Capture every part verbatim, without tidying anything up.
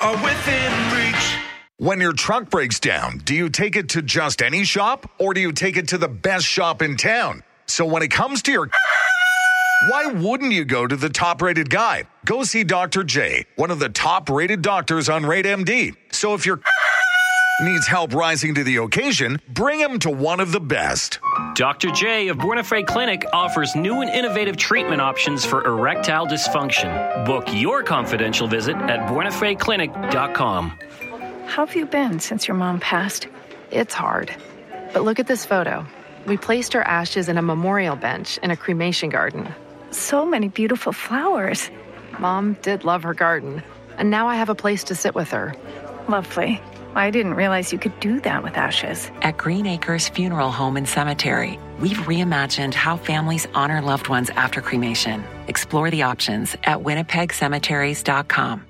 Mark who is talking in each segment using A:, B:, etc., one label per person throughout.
A: are within reach.
B: When your truck breaks down, do you take it to just any shop or do you take it to the best shop in town? So when it comes to your... why wouldn't you go to the top-rated guy? Go see Doctor J, one of the top-rated doctors on Rate M D. So if your needs help rising to the occasion, bring him to one of the best.
C: Doctor J of Buena Clinic offers new and innovative treatment options for erectile dysfunction. Book your confidential visit at buena fe clinic dot com.
D: How have you been since your mom passed? It's hard. But look at this photo. We placed her ashes in a memorial bench in a cremation garden.
E: So many beautiful flowers.
D: Mom did love her garden, and now I have a place to sit with her.
E: Lovely. I didn't realize you could do that with ashes.
F: At Green Acres Funeral Home and Cemetery, we've reimagined how families honor loved ones after cremation. Explore the options at winnipeg cemeteries dot com.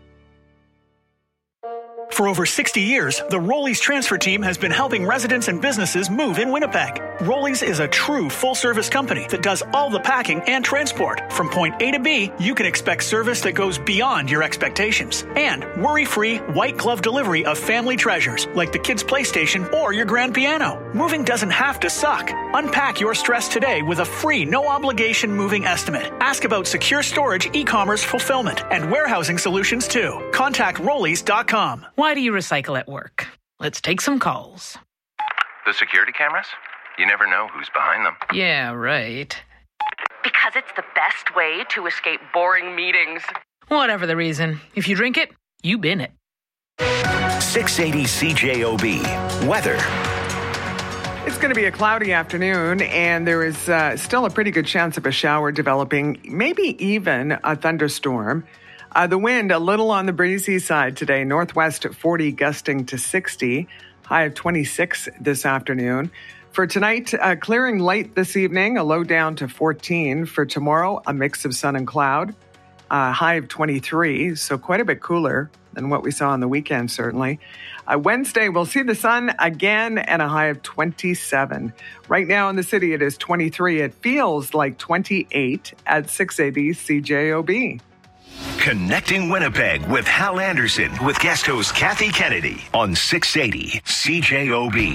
G: For over sixty years, the Rollies transfer team has been helping residents and businesses move in Winnipeg. Rollies is a true full-service company that does all the packing and transport. From point A to B, you can expect service that goes beyond your expectations. And worry-free, white-glove delivery of family treasures like the kids' PlayStation or your grand piano. Moving doesn't have to suck. Unpack your stress today with a free, no-obligation moving estimate. Ask about secure storage, e-commerce fulfillment, and warehousing solutions too. Contact rollies dot com.
H: Why do you recycle at work? Let's take some calls.
I: The security cameras? You never know who's behind them.
H: Yeah, right.
J: Because it's the best way to escape boring meetings.
H: Whatever the reason, if you drink it, you bin it.
K: six eighty C J O B. Weather.
L: It's going to be a cloudy afternoon, and there is uh, still a pretty good chance of a shower developing, maybe even a thunderstorm. Uh, the wind a little on the breezy side today, northwest at forty, gusting to sixty, high of twenty-six this afternoon. For tonight, uh, clearing late this evening, a low down to fourteen. For tomorrow, a mix of sun and cloud, uh, high of twenty-three, so quite a bit cooler than what we saw on the weekend, certainly. Uh, Wednesday, we'll see the sun again and a high of twenty-seven. Right now in the city, it is twenty-three. It feels like twenty-eight at six eighty C J O B.
K: Connecting Winnipeg with Hal Anderson with guest host Kathy Kennedy on six eighty C J O B.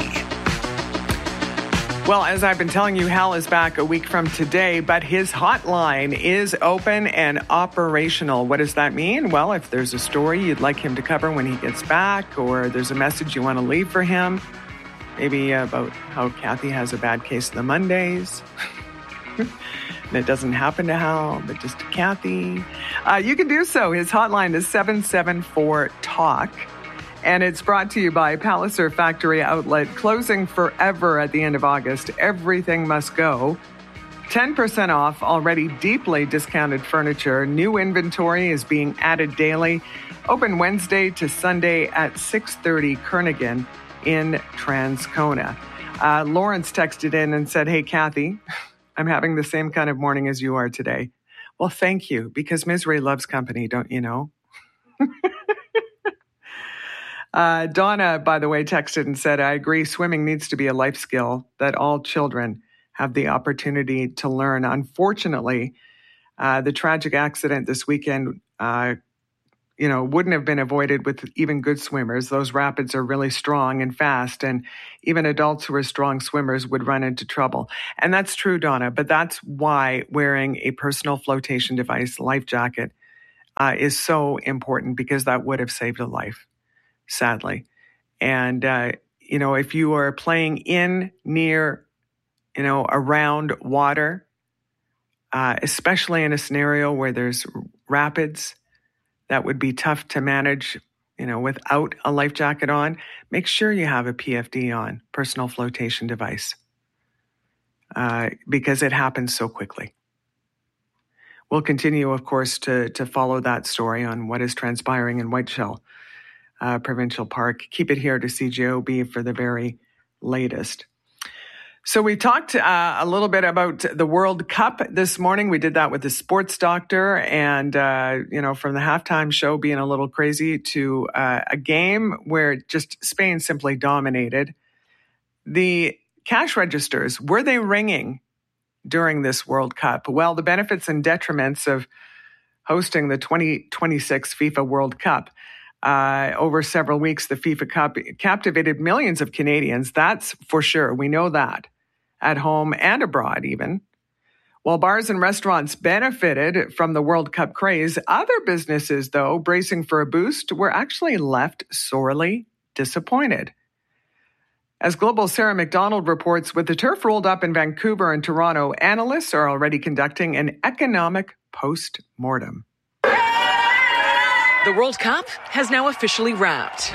L: Well, as I've been telling you, Hal is back a week from today, but his hotline is open and operational. What does that mean? Well, if there's a story you'd like him to cover when he gets back, or there's a message you want to leave for him, maybe about how Kathy has a bad case of the Mondays. And it doesn't happen to Hal, but just to Kathy. Uh, you can do so. His hotline is seven seven four talk. And it's brought to you by Palliser Factory Outlet, closing forever at the end of August. Everything must go. ten percent off already deeply discounted furniture. New inventory is being added daily. Open Wednesday to Sunday at six thirty Kernaghan in Transcona. Uh, Lawrence texted in and said, "Hey, Kathy, I'm having the same kind of morning as you are today." Well, thank you, because misery loves company, don't you know? uh, Donna, by the way, texted and said, "I agree, swimming needs to be a life skill that all children have the opportunity to learn." Unfortunately, uh, the tragic accident this weekend, uh, you know, wouldn't have been avoided with even good swimmers. Those rapids are really strong and fast, and even adults who are strong swimmers would run into trouble. And that's true, Donna, but that's why wearing a personal flotation device, life jacket, uh, is so important, because that would have saved a life, sadly. And, uh, you know, if you are playing in, near, you know, around water, uh, especially in a scenario where there's rapids, that would be tough to manage, you know, without a life jacket on. Make sure you have a P F D on, personal flotation device, uh, because it happens so quickly. We'll continue, of course, to, to follow that story on what is transpiring in Whiteshell uh, Provincial Park. Keep it here to C J O B for the very latest. So we talked uh, a little bit about the World Cup this morning. We did that with the sports doctor, and, uh, you know, from the halftime show being a little crazy to uh, a game where just Spain simply dominated. The cash registers, were they ringing during this World Cup? Well, the benefits and detriments of hosting the twenty twenty-six FIFA World Cup. Uh, over several weeks, the FIFA Cup captivated millions of Canadians. That's for sure. We know that. At home and abroad, even. While bars and restaurants benefited from the World Cup craze, other businesses, though, bracing for a boost, were actually left sorely disappointed. As Global's Sarah McDonald reports, with the turf rolled up in Vancouver and Toronto, analysts are already conducting an economic post-mortem.
F: The World Cup has now officially wrapped.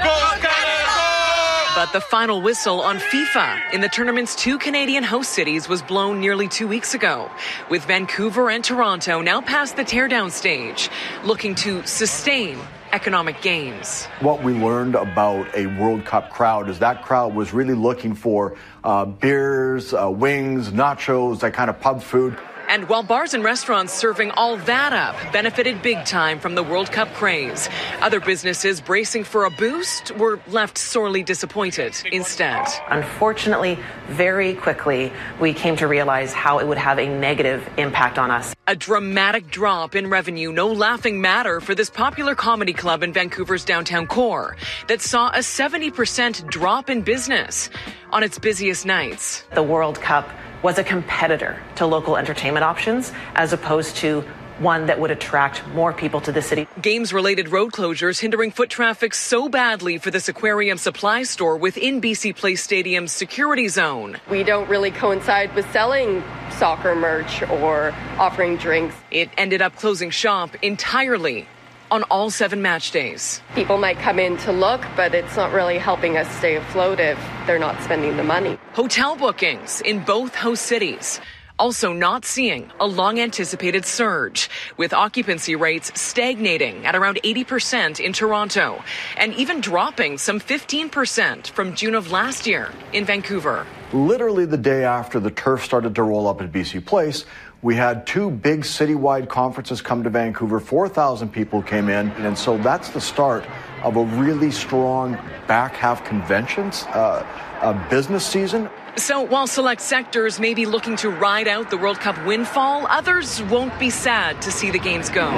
F: But the final whistle on FIFA in the tournament's two Canadian host cities was blown nearly two weeks ago, with Vancouver and Toronto now past the teardown stage, looking to sustain economic gains.
A: What we learned about a World Cup crowd is that crowd was really looking for uh, beers, uh, wings, nachos, that kind of pub food.
F: And while bars and restaurants serving all that up benefited big time from the World Cup craze, other businesses bracing for a boost were left sorely disappointed instead.
M: Unfortunately, very quickly, we came to realize how it would have a negative impact on us.
F: A dramatic drop in revenue, no laughing matter for this popular comedy club in Vancouver's downtown core that saw a seventy percent drop in business on its busiest nights.
M: The World Cup was a competitor to local entertainment options as opposed to one that would attract more people to the city.
F: Games-related road closures hindering foot traffic so badly for this aquarium supply store within B C Place Stadium's security zone.
N: We don't really coincide with selling soccer merch or offering drinks.
F: It ended up closing shop entirely on all seven match days.
N: People might come in to look, but it's not really helping us stay afloat if they're not spending the money.
F: Hotel bookings in both host cities also not seeing a long-anticipated surge, with occupancy rates stagnating at around eighty percent in Toronto and even dropping some fifteen percent from June of last year in Vancouver.
A: Literally the day after the turf started to roll up at B C Place, we had two big citywide conferences come to Vancouver. four thousand people came in, and so that's the start of a really strong back half conventions uh, uh, business season.
F: So while select sectors may be looking to ride out the World Cup windfall, others won't be sad to see the games go,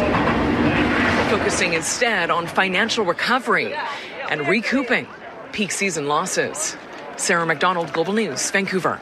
F: focusing instead on financial recovery and recouping peak season losses. Sarah McDonald, Global News, Vancouver.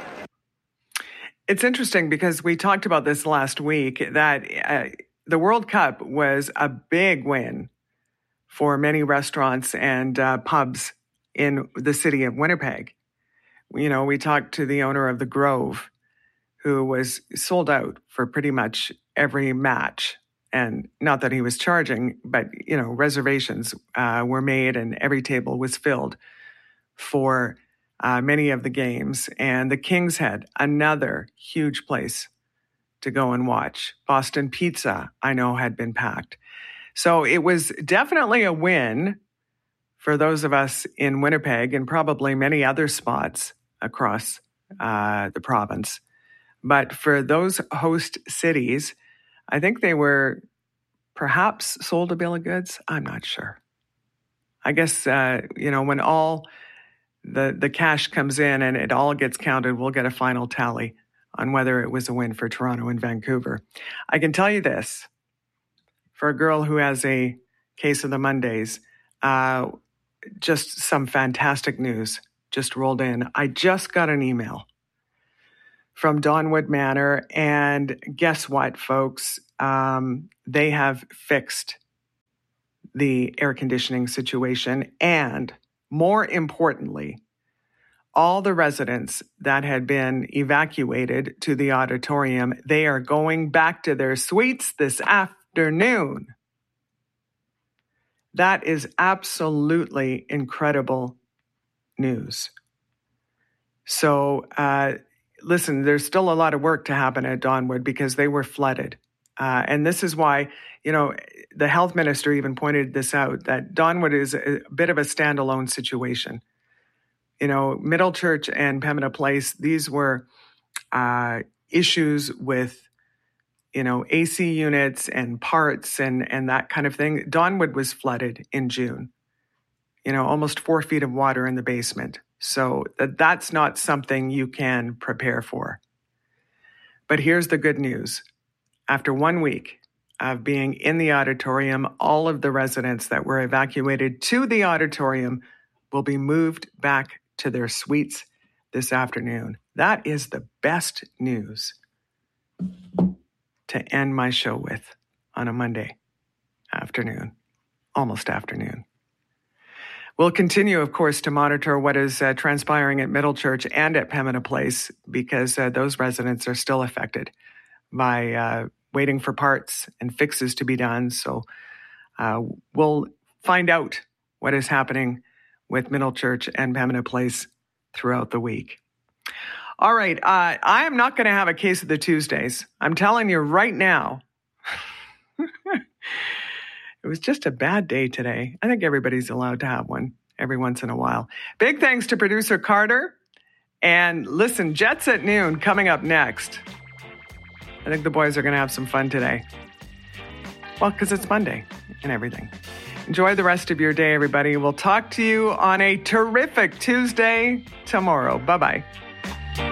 L: It's interesting because we talked about this last week, that uh, the World Cup was a big win for many restaurants and uh, pubs in the city of Winnipeg. You know, we talked to the owner of the Grove, who was sold out for pretty much every match. And not that he was charging, but, you know, reservations uh, were made and every table was filled for Uh, many of the games. And the Kings Head, another huge place to go and watch. Boston Pizza, I know, had been packed. So it was definitely a win for those of us in Winnipeg and probably many other spots across uh, the province. But for those host cities, I think they were perhaps sold a bill of goods. I'm not sure. I guess, uh, you know, when all the the cash comes in and it all gets counted, we'll get a final tally on whether it was a win for Toronto and Vancouver. I can tell you this, for a girl who has a case of the Mondays, uh, just some fantastic news just rolled in. I just got an email from Donwood Manor, and guess what, folks? Um, they have fixed the air conditioning situation, and more importantly, all the residents that had been evacuated to the auditorium, they are going back to their suites this afternoon. That is absolutely incredible news. So, uh, listen, there's still a lot of work to happen at Donwood because they were flooded. Uh, and this is why, you know, the health minister even pointed this out, that Donwood is a bit of a standalone situation. You know, Middle Church and Pembina Place, these were uh, issues with, you know, A C units and parts and, and that kind of thing. Donwood was flooded in June. You know, almost four feet of water in the basement. So that, that's not something you can prepare for. But here's the good news. After one week of being in the auditorium. All of the residents that were evacuated to the auditorium will be moved back to their suites this afternoon. That is the best news to end my show with on a Monday afternoon, almost afternoon. We'll continue, of course, to monitor what is uh, transpiring at Middlechurch and at Pembina Place, because uh, those residents are still affected by uh, waiting for parts and fixes to be done. So uh, we'll find out what is happening with Middlechurch and Pembina Place throughout the week. All right, uh, I am not going to have a case of the Tuesdays. I'm telling you right now. It was just a bad day today. I think everybody's allowed to have one every once in a while. Big thanks to producer Carter. And listen, Jets at noon coming up next. I think the boys are going to have some fun today. Well, because it's Monday and everything. Enjoy the rest of your day, everybody. We'll talk to you on a terrific Tuesday tomorrow. Bye-bye.